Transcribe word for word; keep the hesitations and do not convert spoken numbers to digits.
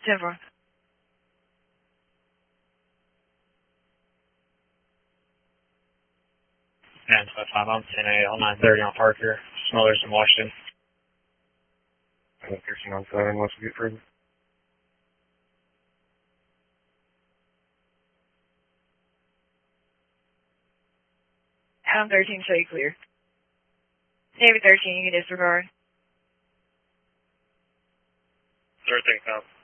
ten four. And five five, I'm ten A L nine thirty on Parker, Smothers in Washington. thirteen on seven, what's the get further? Adam thirteen, show you clear. David thirteen, you can disregard. thirteen, come.